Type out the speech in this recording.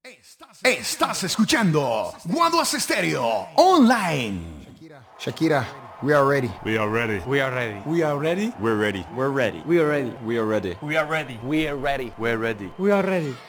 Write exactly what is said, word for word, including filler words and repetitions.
Estás escuchando Guaduas Estéreo Online. Shakira, we are ready. We are ready. We are ready. We are ready. We're ready. We're ready. We are ready. We are ready. We are ready. We are ready. We're ready. We are ready.